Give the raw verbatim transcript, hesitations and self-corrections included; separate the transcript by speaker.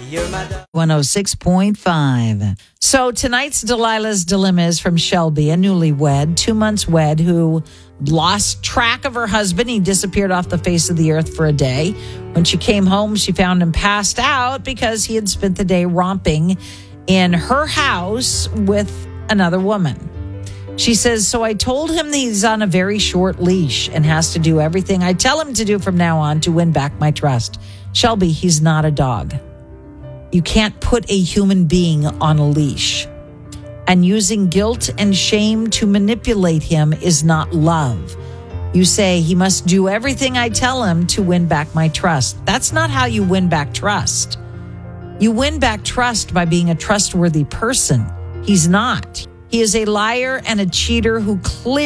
Speaker 1: one oh six point five. So tonight's Delilah's Dilemma is from Shelby, a newlywed, two months wed, who lost track of her husband. He disappeared off the face of the earth for a day. When she came home, she found him passed out because he had spent the day romping in her house with another woman. She says, so I told him that he's on a very short leash and has to do everything I tell him to do from now on to win back my trust. Shelby, he's not a dog. You can't put a human being on a leash. And using guilt and shame to manipulate him is not love. You say he must do everything I tell him to win back my trust. That's not how you win back trust. You win back trust by being a trustworthy person. He's not. He is a liar and a cheater who clearly